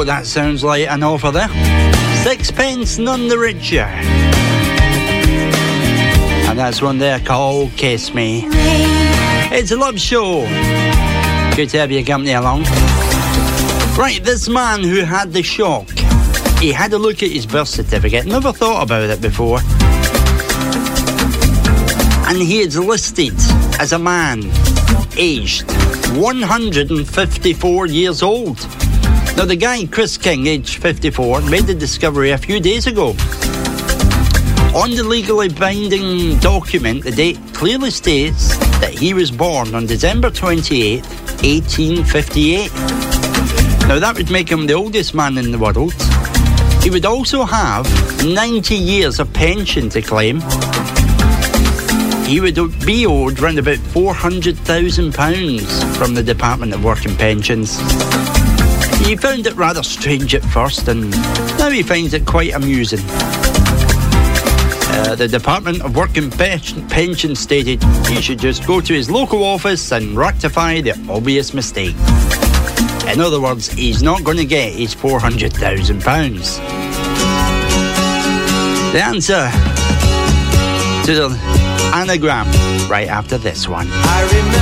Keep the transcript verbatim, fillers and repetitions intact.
what that sounds like an offer there. Sixpence None the Richer. And that's one there called Kiss Me. It's a love show. Good to have your company along. Right, this man who had the shock. He had a look at his birth certificate, never thought about it before. And he is listed as a man aged one hundred fifty-four years old. Now the guy, Chris King, aged fifty-four, made the discovery a few days ago. On the legally binding document, the date clearly states that he was born on December twenty-eighth, eighteen fifty-eight. Now that would make him the oldest man in the world. He would also have ninety years of pension to claim. He would be owed around about four hundred thousand pounds from the Department of Work and Pensions. He found it rather strange at first, and now he finds it quite amusing. Uh, the Department of Work and Pensions stated he should just go to his local office and rectify the obvious mistake. In other words, he's not going to get his four hundred thousand pounds. The answer to the anagram right after this one. I remember